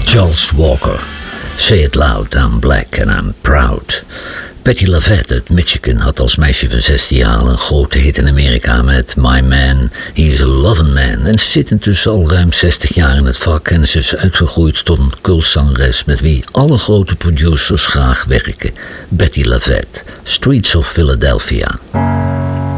Charles Walker. Say it loud, I'm black and I'm proud. Patti LaVette uit Michigan had als meisje van 16 jaar een grote hit in Amerika met My Man, He is a Lovin' Man. En ze zit intussen al ruim 60 jaar in het vak en ze is uitgegroeid tot een cultzangeres met wie alle grote producers graag werken. Patti LaVette, Streets of Philadelphia.